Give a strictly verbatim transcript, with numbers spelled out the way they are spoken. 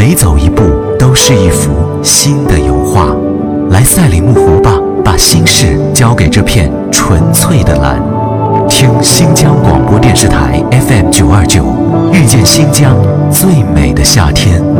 每走一步都是一幅新的油画。来赛里木湖吧，把心事交给这片纯粹的蓝。听新疆广播电视台 F M 九二九，遇见新疆最美的夏天。